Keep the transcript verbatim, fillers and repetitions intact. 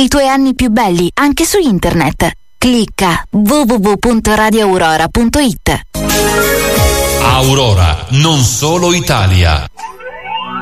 i tuoi anni più belli anche su internet. Clicca w w w punto radio aurora punto it. Aurora, non solo Italia.